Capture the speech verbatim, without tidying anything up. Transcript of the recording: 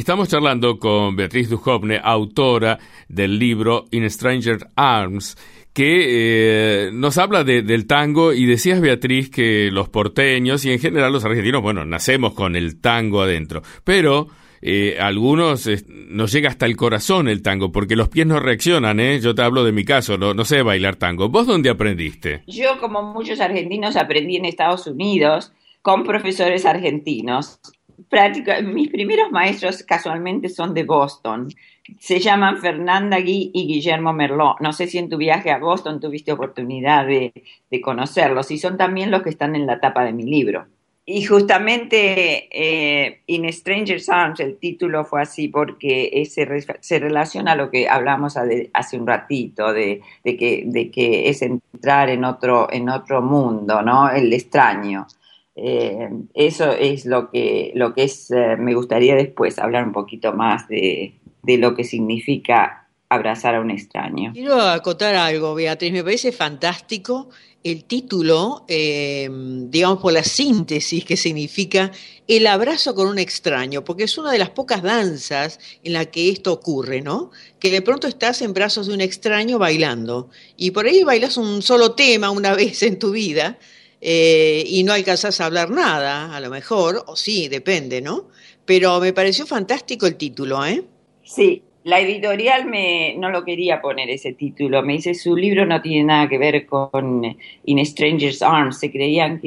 Estamos charlando con Beatriz Duhovne, autora del libro In Stranger Arms, que eh, nos habla de, del tango, y decías, Beatriz, que los porteños y en general los argentinos, bueno, nacemos con el tango adentro, pero eh, algunos eh, nos llega hasta el corazón el tango, porque los pies no reaccionan, ¿eh? Yo te hablo de mi caso, no, no sé bailar tango. ¿Vos dónde aprendiste? Yo, como muchos argentinos, aprendí en Estados Unidos con profesores argentinos. Práctica, mis primeros maestros casualmente son de Boston. Se llaman Fernanda Gui y Guillermo Merlot. No sé si en tu viaje a Boston tuviste oportunidad de, de conocerlos. Y son también los que están en la tapa de mi libro. Y justamente eh, In Stranger's Arms, el título fue así porque ese se relaciona a lo que hablamos hace un ratito, de, de, que, de que es entrar en otro, en otro mundo, ¿no? El extraño. Eh, eso es lo que, lo que es, eh, me gustaría después hablar un poquito más de, de lo que significa abrazar a un extraño. Quiero acotar algo, Beatriz, me parece fantástico el título, eh, digamos por la síntesis que significa el abrazo con un extraño, porque es una de las pocas danzas en la que esto ocurre, ¿no? Que de pronto estás en brazos de un extraño bailando, y por ahí bailas un solo tema una vez en tu vida, Eh, y no alcanzás a hablar nada, a lo mejor, o sí, depende, ¿no? Pero me pareció fantástico el título, ¿eh? Sí, la editorial me, no lo quería poner ese título, me dice su libro no tiene nada que ver con In Stranger's Arms, se creían que